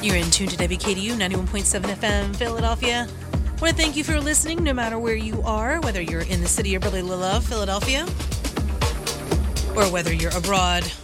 You're in tune to WKDU 91.7 FM Philadelphia. I want to thank you for listening no matter where you are, whether you're in the city of brotherly love, Philadelphia, or whether you're abroad